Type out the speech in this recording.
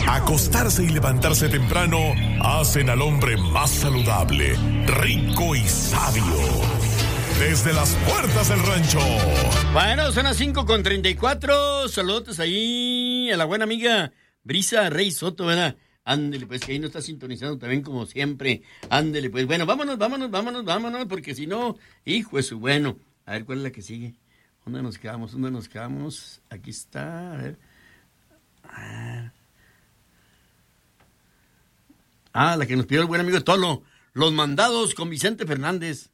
Acostarse y levantarse temprano hacen al hombre más saludable, rico y sabio. Desde las puertas del rancho. Bueno, son las 5:34. Saludos ahí a la buena amiga Brisa Rey Soto, ¿verdad? Ándele, pues, que ahí nos está sintonizando también como siempre. Ándele, pues, bueno, vámonos, porque si no, hijo de su bueno. A ver, ¿cuál es la que sigue? ¿Dónde nos quedamos? Aquí está, a ver. La que nos pidió el buen amigo Tolo. Los mandados con Vicente Fernández.